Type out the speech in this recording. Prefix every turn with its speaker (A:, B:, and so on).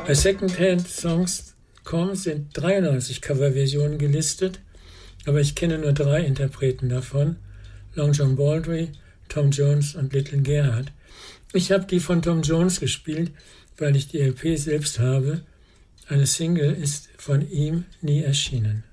A: Bei secondhandsongs.com sind 93 Coverversionen gelistet, aber ich kenne nur 3 Interpreten davon: Long John Baldry, Tom Jones und Little Gerhard. Ich habe die von Tom Jones gespielt, weil ich die LP selbst habe. Eine Single ist von ihm nie erschienen.